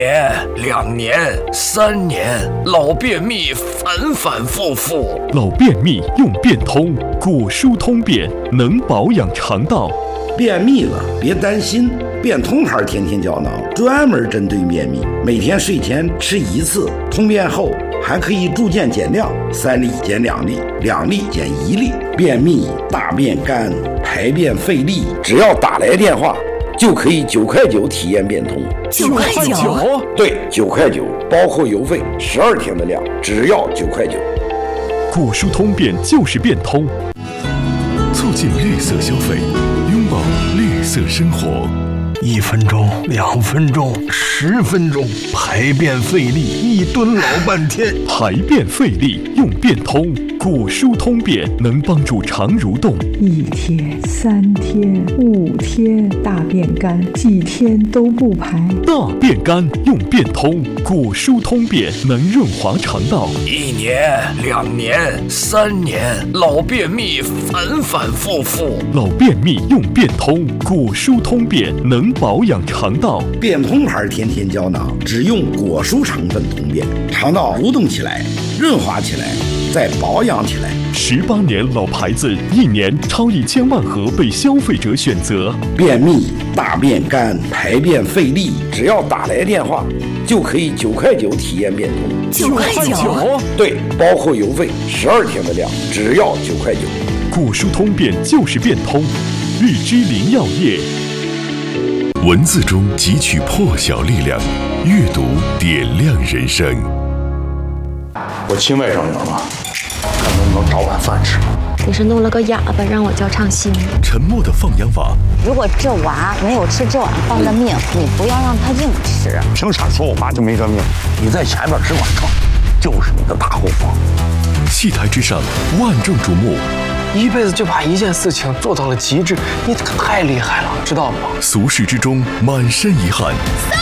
2年、3年，老便秘反反复复。 老便秘用便通，果蔬通便能保养肠道。 便秘了别担心，便通牌天天胶囊专门针对便秘，每天睡前吃1次，通便后还可以逐渐减量，3粒减2粒，2粒减1粒。便秘、大便干、排便费力，只要打来电话就可以9块9体验便通。 9块9？ 对，9块9，包括邮费，12天的量，只要9块9。 果蔬通便就是便通， 促进绿色消费，拥抱绿色生活。 1分钟、2分钟、10分钟，排便费力，1蹲老半天。 排便费力用便通，果蔬通便能帮助肠蠕动。 1天、3天、5天，大便干，几天都不排。 大便干用便通，果蔬通便能润滑肠道。 1年、2年、3年，老便秘反反复复。 老便秘用便通，果蔬通便能保养肠道。 便通牌天天胶囊只用果蔬成分通便，肠道蠕动起来，润滑起来，再保养起来。 18年老牌子，1年超1000万盒被消费者选择。 便秘、大便干、排便费力，只要打来电话就可以9块9体验便通。 9块9？ 对，包括邮费，12天的量，只要9块9。 果蔬通便就是便通，日之林药业。 文字中汲取破晓力量，阅读点亮人生。 我亲外甥女儿嘛，看能不能找碗饭吃。 你是弄了个哑巴让我叫唱戏吗？ 沉默的放羊娃。 如果这娃没有吃这碗饭的命，你不要让他硬吃。 凭啥说我妈就没这命？你在前面只管唱，就是你的大后方。 戏台之上，万众瞩目。 1辈子就把一件事情做到了极致，你太厉害了，知道吗？ 俗世之中，满身遗憾。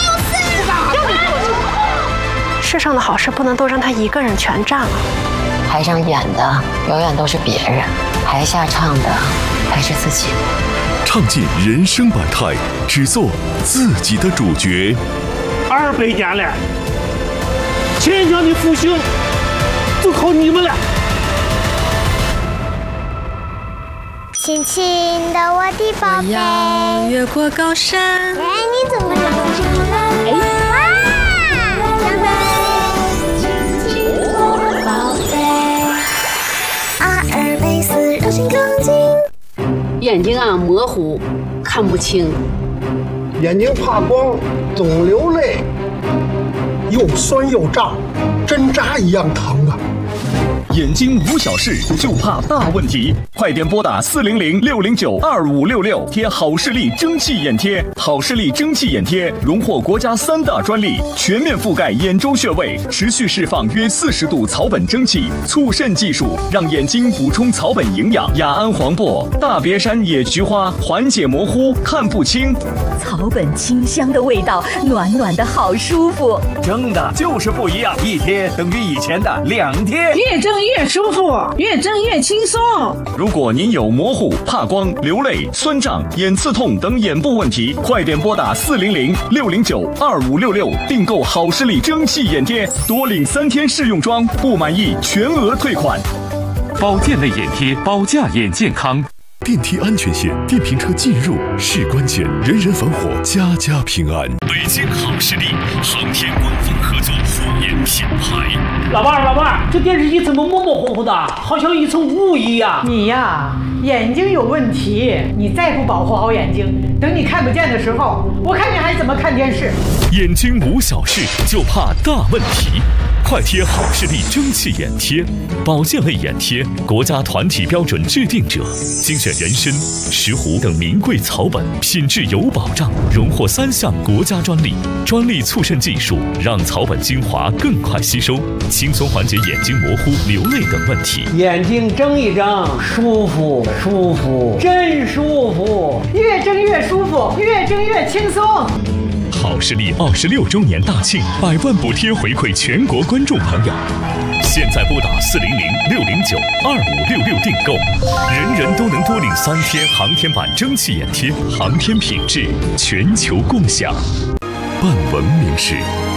世上的好事不能都让他一个人全占了。 台上演的永远都是别人，台下唱的还是自己。 唱尽人生百态，只做自己的主角。 200年了，钱江的复兴就靠你们了。 亲亲的我的宝贝， 我要越过高山。 哎，你怎么长这么了？哇，长得亲亲我的宝贝。阿尔卑斯让心更静。 眼睛啊模糊，看不清。 眼睛怕光，总流泪，又酸又胀，针扎一样疼啊。 眼睛无小事，就怕大问题。快点拨打400-609-2566，贴好视力蒸汽眼贴。好视力蒸汽眼贴荣获国家3大专利，全面覆盖眼周穴位，持续释放约40度草本蒸汽，促渗技术让眼睛补充草本营养。雅安黄柏、大别山野菊花缓解模糊看不清。 草本清香的味道，暖暖的好舒服。 蒸的就是不一样，1贴等于以前的2贴。 越蒸越舒服，越蒸越轻松。 如果您有模糊、怕光、流泪、酸胀、眼刺痛等眼部问题，快点拨打400-609-2566，订购好视力蒸汽眼贴，多领3天试用装，不满意全额退款。保健类眼贴，保驾眼健康。 电梯安全线，电瓶车进入是关键，人人防火，家家平安。 北京好视力，航天官方合作护眼品牌。 老伴儿，这电视机怎么模模糊糊的，好像一层雾一样。 你呀，眼睛有问题，你再不保护好眼睛，等你看不见的时候，我看你还怎么看电视。 眼睛无小事，就怕大问题。快贴好视力蒸汽眼贴，保健类眼贴，国家团体标准制定者，精选人参、石斛等名贵草本，品质有保障，荣获3项国家专利。专利促渗技术让草本精华更快吸收，轻松缓解眼睛模糊、流泪等问题。 眼睛睁一睁，舒服，真舒服， 越睁越舒服，越睁越轻松。 好视力26周年大庆，100万补贴回馈全国观众朋友。现在拨打400-609-2566订购，人人都能多领3天航天版蒸汽眼贴，航天品质全球共享。 半文明史。